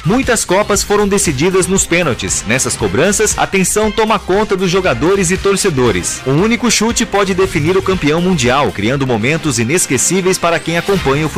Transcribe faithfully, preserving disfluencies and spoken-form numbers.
Muitas Copas foram decididas nos pênaltis. Nessas cobranças, a tensão toma conta dos jogadores e torcedores. Um único chute pode definir o campeão mundial, criando momentos inesquecíveis para quem acompanha o futebol.